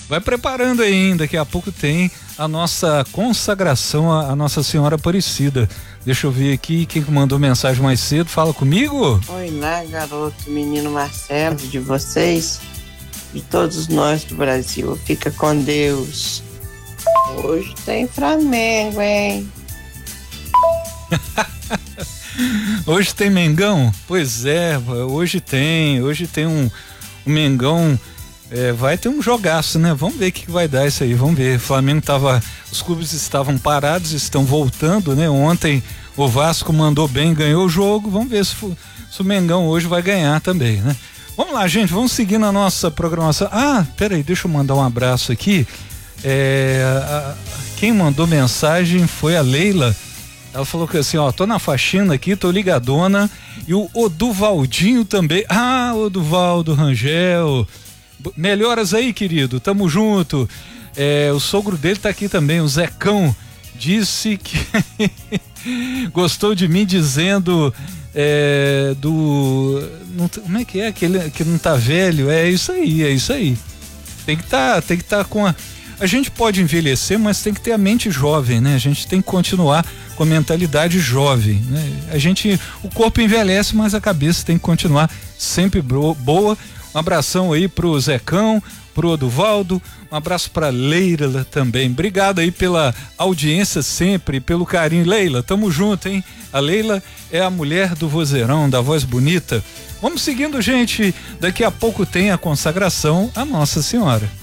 Vai preparando aí, daqui a pouco tem a nossa consagração à Nossa Senhora Aparecida. Deixa eu ver aqui quem mandou mensagem mais cedo. Fala comigo. Oi lá, garoto, menino Marcelo, de vocês, de todos nós do Brasil. Fica com Deus. Hoje tem Flamengo, hein? Hoje tem Mengão? Pois é, hoje tem um Mengão. Vai ter um jogaço, né? Vamos ver o que vai dar isso aí, vamos ver. Flamengo os clubes estavam parados, estão voltando, né? Ontem o Vasco mandou bem, ganhou o jogo, vamos ver se o Mengão hoje vai ganhar também, né? Vamos lá, gente, vamos seguir na nossa programação. Peraí, deixa eu mandar um abraço aqui. Quem mandou mensagem foi a Leila. Ela falou que assim, tô na faxina aqui, tô ligadona. E o Oduvaldinho também. O Oduvaldo Rangel. Melhoras aí, querido, tamo junto. O sogro dele tá aqui também, o Zecão. Disse que gostou de mim dizendo como é que aquele que não tá velho? É isso aí. Tem que tá com a gente pode envelhecer, mas tem que ter a mente jovem, né? A gente tem que continuar com a mentalidade jovem, né? O corpo envelhece, mas a cabeça tem que continuar sempre boa. Um abração aí pro Zecão, pro Oduvaldo, um abraço pra Leila também. Obrigado aí pela audiência sempre, pelo carinho. Leila, tamo junto, hein? A Leila é a mulher do vozeirão, da voz bonita. Vamos seguindo, gente. Daqui a pouco tem a consagração à Nossa Senhora.